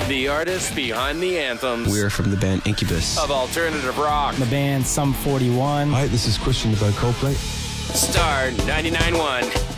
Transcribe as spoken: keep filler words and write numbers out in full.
The artists behind the anthems. We're from the band Incubus. Of alternative rock. The band Sum forty-one. Hi, this is Christian about Coldplay. Star ninety-nine point one.